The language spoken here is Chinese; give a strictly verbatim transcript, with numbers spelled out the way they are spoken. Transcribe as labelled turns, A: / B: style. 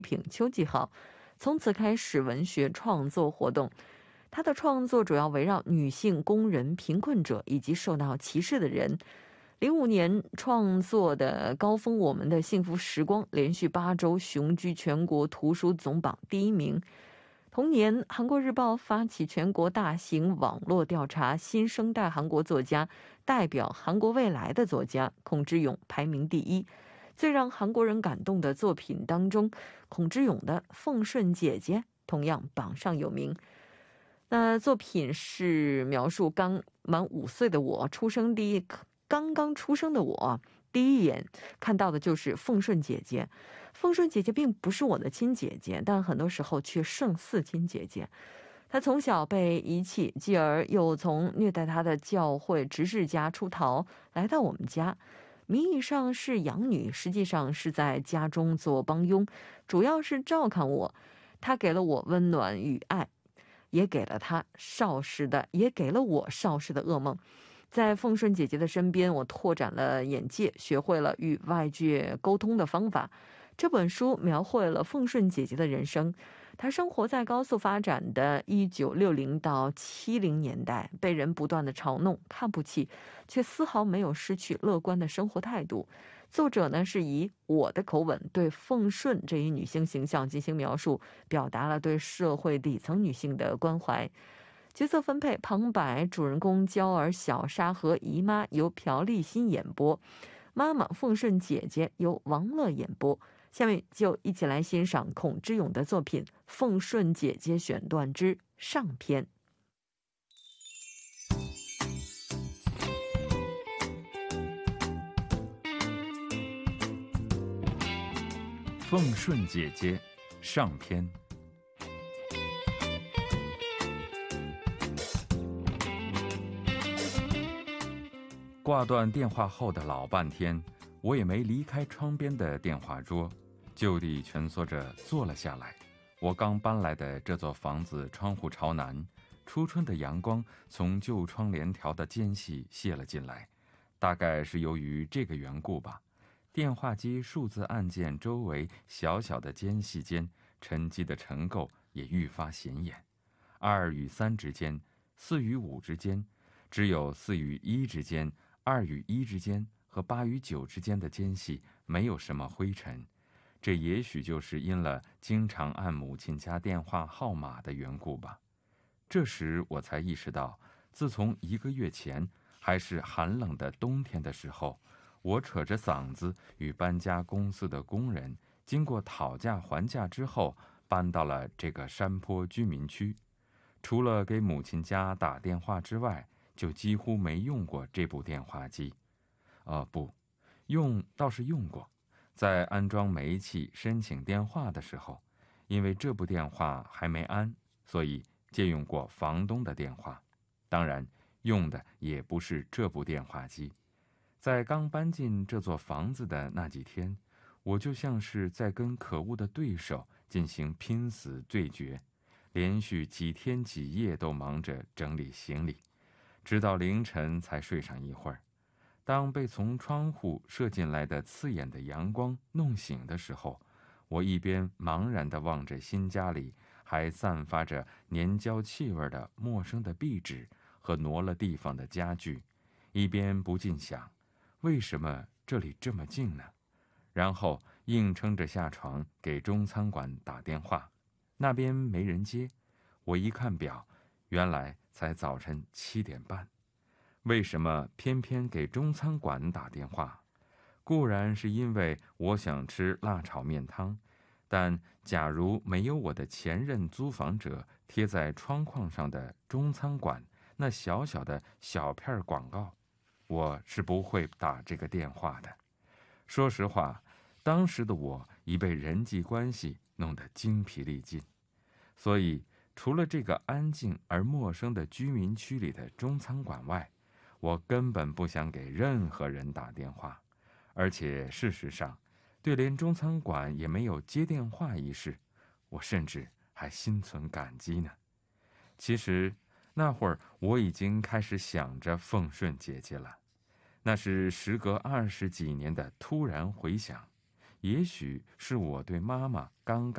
A: 品秋季号，从此开始文学创作活动。他的创作主要围绕女性、工人、贫困者以及受到歧视的人。零五年创作的高峰《我们的幸福时光》连续八周雄居全国图书总榜第一名。同年，韩国日报发起全国大型网络调查，新生代韩国作家代表韩国未来的作家孔之勇排名第一。最让韩国人感动的作品当中，孔之勇的《奉顺姐姐》同样榜上有名。那作品是描述刚满五岁的我，出生第一刚刚出生的我，第一眼看到的就是奉顺姐姐。奉顺姐姐并不是我的亲姐姐，但很多时候却胜似亲姐姐。她从小被遗弃，继而又从虐待她的教会执事家出逃，来到我们家。名义上是养女，实际上是在家中做帮佣，主要是照看我。她给了我温暖与爱，也给了她少时的，也给了我少时的噩梦。在奉顺姐姐的身边，我拓展了眼界，学会了与外界沟通的方法。这本书描绘了奉顺姐姐的人生。她生活在高速发展的一九六零到七零年代，被人不断的嘲弄、看不起，却丝毫没有失去乐观的生活态度。作者呢是以我的口吻对奉顺这一女性形象进行描述，表达了对社会底层女性的关怀。角色分配：旁白主人公娇儿、小沙和姨妈由朴立新演播，妈妈奉顺姐姐由王乐演播。下面就一起来欣赏孔之勇的作品《奉顺姐姐选段之上篇》。
B: 奉顺姐姐上篇。挂断电话后的老半天，我也没离开窗边的电话桌，就地蜷缩着坐了下来。我刚搬来的这座房子窗户朝南，初春的阳光从旧窗帘条的间隙泄了进来，大概是由于这个缘故吧。电话机数字按键周围小小的间隙间沉积的尘垢也愈发显眼。二与三之间，四与五之间，只有四与一之间、二与一之间和八与九之间的间隙没有什么灰尘。这也许就是因了经常按母亲家电话号码的缘故吧。这时我才意识到，自从一个月前还是寒冷的冬天的时候，我扯着嗓子与搬家公司的工人经过讨价还价之后，搬到了这个山坡居民区。除了给母亲家打电话之外，就几乎没用过这部电话机。呃，不，用倒是用过。在安装煤气申请电话的时候，因为这部电话还没安，所以借用过房东的电话。当然，用的也不是这部电话机。在刚搬进这座房子的那几天，我就像是在跟可恶的对手进行拼死对决，连续几天几夜都忙着整理行李，直到凌晨才睡上一会儿。当被从窗户射进来的刺眼的阳光弄醒的时候，我一边茫然地望着新家里还散发着粘胶气味的陌生的壁纸和挪了地方的家具，一边不禁想，为什么这里这么静呢？然后硬撑着下床给中餐馆打电话，那边没人接。我一看表，原来才早晨七点半。为什么偏偏给中餐馆打电话？固然是因为我想吃辣炒面汤，但假如没有我的前任租房者贴在窗框上的中餐馆那小小的小片广告，我是不会打这个电话的。说实话，当时的我已被人际关系弄得精疲力尽，所以除了这个安静而陌生的居民区里的中餐馆外，我根本不想给任何人打电话。而且事实上，对连中餐馆也没有接电话一事，我甚至还心存感激呢。其实那会儿我已经开始想着奉顺姐姐了，那是时隔二十几年的突然回想，也许是我对妈妈刚刚